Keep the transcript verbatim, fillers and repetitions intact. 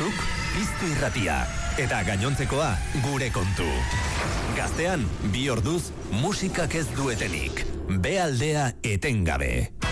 batzuk, piztu irratia. Eta gainontzekoa, gure kontu. Gaztean, bi orduz, musikak ez duetenik. Be aldea etengabe.